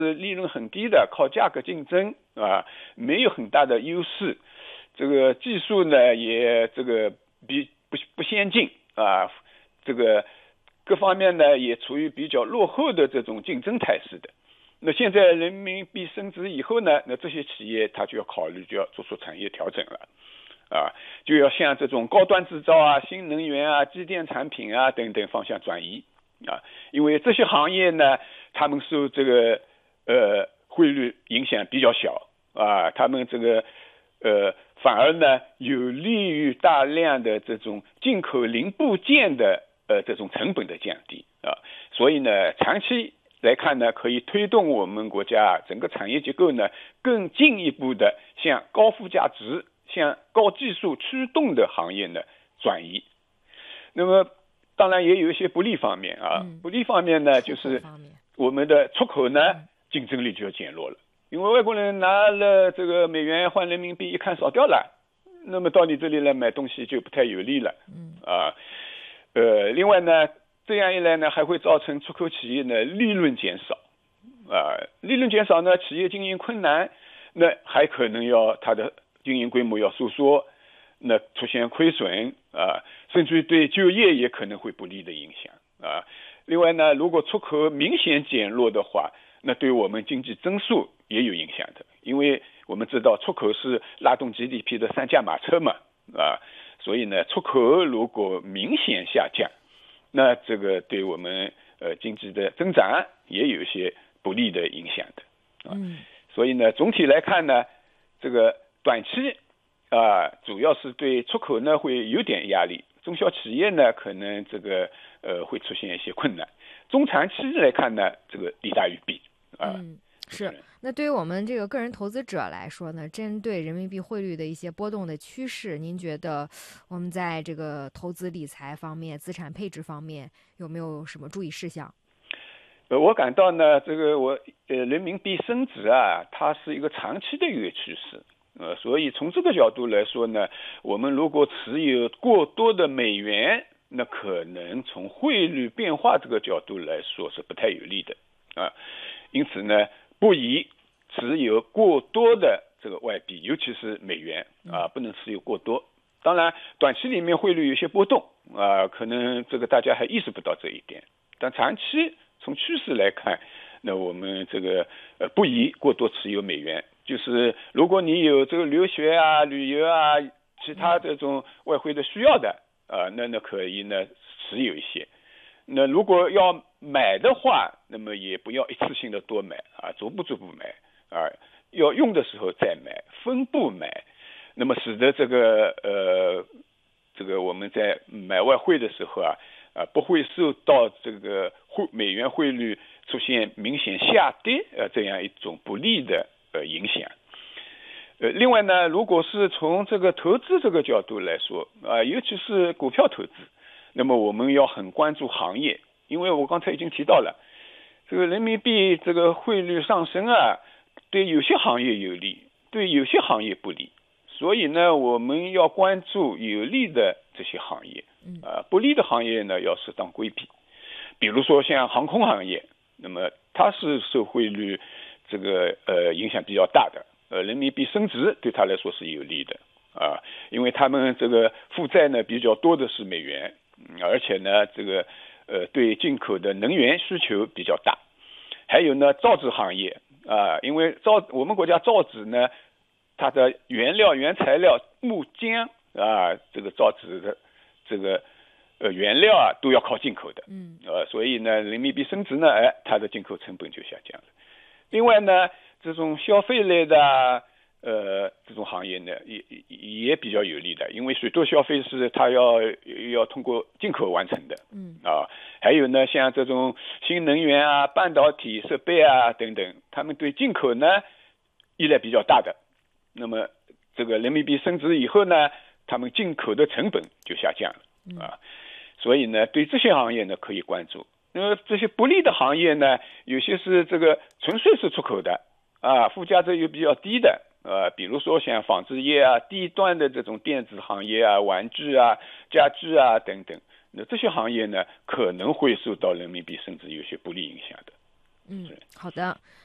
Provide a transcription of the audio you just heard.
是利润很低的，靠价格竞争啊，没有很大的优势。这个技术呢也这个不先进啊，这个各方面呢也处于比较落后的这种竞争态势的。那现在人民币升值以后呢，那这些企业它就要考虑，就要做出产业调整了啊，就要向这种高端制造啊、新能源啊、机电产品啊等等方向转移啊，因为这些行业呢，他们受这个汇率影响比较小啊，他们这个反而呢有利于大量的这种进口零部件的这种成本的降低啊，所以呢长期来看呢，可以推动我们国家整个产业结构呢更进一步的向高附加值、向高技术驱动的行业呢转移。那么当然也有一些不利方面啊，不利方面呢就是我们的出口呢竞争力就要减弱了，因为外国人拿了这个美元换人民币，一看少掉了，那么到你这里来买东西就不太有利了另外呢这样一来呢，还会造成出口企业呢利润减少利润减少呢，企业经营困难，那还可能要它的经营规模要收缩，那出现亏损甚至于对就业也可能会不利的影响另外呢，如果出口明显减弱的话，那对我们经济增速也有影响的，因为我们知道出口是拉动 GDP 的三驾马车嘛所以呢，出口如果明显下降，那这个对我们经济的增长也有一些不利的影响的所以呢，总体来看呢，这个短期主要是对出口呢会有点压力，中小企业呢可能这个会出现一些困难，中长期来看呢，这个利大于弊是。那对于我们这个个人投资者来说呢，针对人民币汇率的一些波动的趋势，您觉得我们在这个投资理财方面、资产配置方面有没有什么注意事项？ 我感到呢，这个人民币升值它是一个长期的一个趋势所以从这个角度来说呢，我们如果持有过多的美元，那可能从汇率变化这个角度来说是不太有利的因此呢，不宜持有过多的这个外币，尤其是美元不能持有过多。当然，短期里面汇率有些波动可能这个大家还意识不到这一点，但长期从趋势来看，那我们这个不宜过多持有美元。就是如果你有这个留学旅游其他这种外汇的需要的那可以呢持有一些。那如果要买的话，那么也不要一次性的多买逐步买要用的时候再买，分步买，那么使得这个我们在买外汇的时候不会受到这个美元汇率出现明显下跌这样一种不利的影响另外呢，如果是从这个投资这个角度来说尤其是股票投资，那么我们要很关注行业，因为我刚才已经提到了，这个人民币这个汇率上升对有些行业有利，对有些行业不利，所以呢，我们要关注有利的这些行业不利的行业呢要适当规避。比如说像航空行业，那么它是受汇率这个影响比较大的人民币升值对它来说是有利的因为他们这个负债呢比较多的是美元而且呢这个对进口的能源需求比较大。还有呢造纸行业因为我们国家造纸呢，它的原材料木浆这个造纸的这个原料都要靠进口的所以呢人民币升值呢它的进口成本就下降了。另外呢这种消费类的这种行业呢也比较有利的，因为许多消费是它要通过进口完成的还有呢像这种新能源半导体设备等等，他们对进口呢依赖比较大的，那么这个人民币升值以后呢，他们进口的成本就下降了所以呢对这些行业呢可以关注。那么这些不利的行业呢，有些是这个纯粹是出口的附加值又比较低的比如说像纺织业低端的这种电子行业玩具家具等等，那这些行业呢可能会受到人民币升值有些不利影响的。 好的。